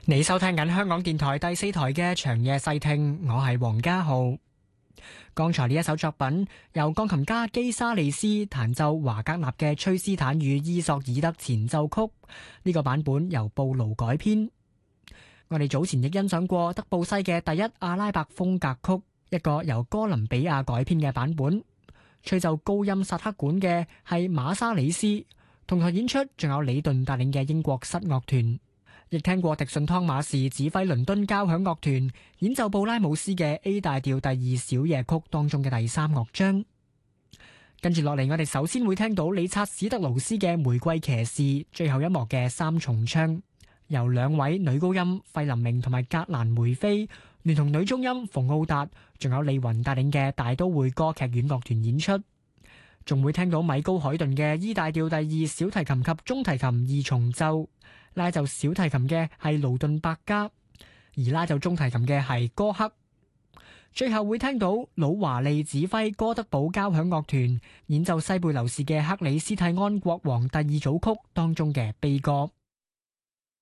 你收聽緊香港電台第4台嘅長夜細聽，我係黃家浩。剛才呢一首作品由鋼琴家基沙利斯彈奏華格納嘅《崔斯坦與伊索爾德前奏曲》，呢個版本由布勞改編。我哋早前亦欣賞過德布西嘅第一阿拉伯風格曲，一個由哥倫比亞改編嘅版本。吹奏高音薩克管嘅係馬沙里斯，同台演出仲有李頓帶領嘅英國室樂團。亦聽過迪遜湯馬士指揮倫敦交響樂團演奏布拉姆斯嘅 A 大調第2小夜曲當中嘅第3樂章。跟住落嚟，我哋首先會聽到理察史特勞斯嘅《玫瑰騎士》最後一幕嘅3重唱，由2位女高音費林明同埋格蘭梅菲聯同女中音馮奧達仲有利雲帶領嘅大都會歌劇院樂團演出。仲會聽到米高海頓嘅 E 大調第2小提琴及中提琴2重奏，拉奏小提琴嘅係勞頓伯加，而拉奏中提琴嘅係哥克。最後會聽到魯華利指揮哥德堡交響樂團演奏西貝流士嘅克里斯蒂安國王第2組曲當中嘅悲歌。